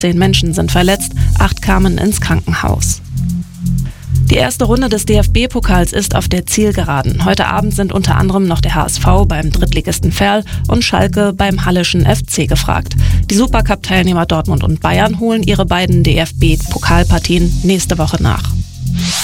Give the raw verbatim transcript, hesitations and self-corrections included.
Zehn Menschen sind verletzt, acht kamen ins Krankenhaus. Die erste Runde des D F B-Pokals ist auf der Zielgeraden. Heute Abend sind unter anderem noch der H S V beim Drittligisten Verl und Schalke beim Halleschen F C gefragt. Die Supercup-Teilnehmer Dortmund und Bayern holen ihre beiden D F B-Pokalpartien nächste Woche nach.